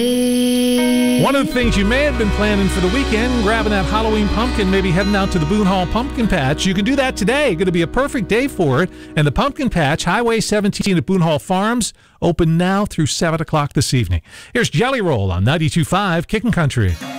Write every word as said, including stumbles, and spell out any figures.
One of the things you may have been planning for the weekend, grabbing that Halloween pumpkin, maybe heading out to the Boone Hall Pumpkin Patch. You can do that today. Going to be a perfect day for it. And the Pumpkin Patch, Highway seventeen at Boone Hall Farms, open now through seven o'clock this evening. Here's Jelly Roll on ninety-two point five Kickin' Country.